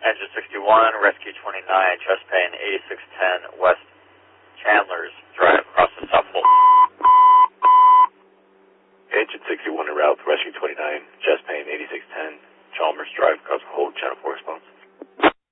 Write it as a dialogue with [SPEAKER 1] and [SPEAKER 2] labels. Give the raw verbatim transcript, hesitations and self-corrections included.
[SPEAKER 1] Engine sixty-one, Rescue twenty-nine, chest pain eighty-six ten West Chandler's Drive.